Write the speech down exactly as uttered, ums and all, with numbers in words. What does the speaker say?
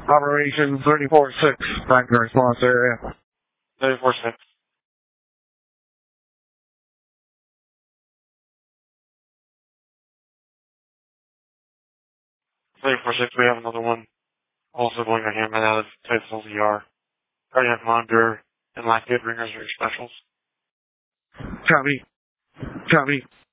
Operation thirty-four six, primary response area. thirty-four six. thirty-four six, we have another one. Also going to Hammond out of Titusville V R. Cardiac monitor and lactate ringers are your specials. Copy. Copy.